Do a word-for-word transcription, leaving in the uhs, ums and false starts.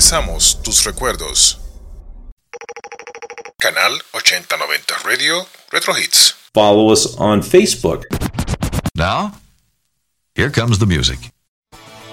Afianzamos tus recuerdos. Canal ochenta noventa Radio Retro Hits. Follow us on Facebook. Now, here comes the music.